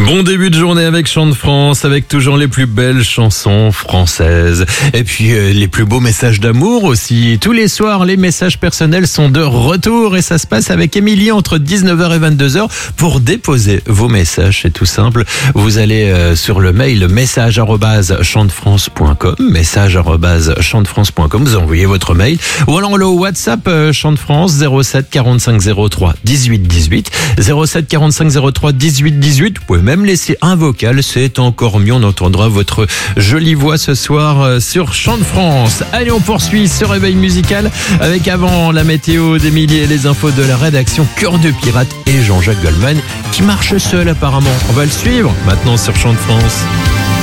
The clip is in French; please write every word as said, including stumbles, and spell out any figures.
Bon début de journée avec Chant de France, avec toujours les plus belles chansons françaises. Et puis euh, les plus beaux messages d'amour aussi. Tous les soirs, les messages personnels sont de retour et ça se passe avec Émilie entre dix-neuf heures et vingt-deux heures. Pour déposer vos messages, c'est tout simple. Vous allez euh, sur le mail message arobase chant de france point com, message arobase chant de france point com, vous envoyez votre mail. Ou alors le WhatsApp euh, Chant de France zéro sept quarante-cinq zéro trois dix-huit dix-huit, zéro sept quarante-cinq zéro trois dix-huit dix-huit. Vous pouvez même laisser un vocal, c'est encore mieux, on entendra votre jolie voix ce soir sur Chant de France. Allez, on poursuit ce réveil musical avec avant la météo d'Émilie et les infos de la rédaction Cœur de Pirate et Jean-Jacques Goldman qui marche seul apparemment. On va le suivre maintenant sur Chant de France.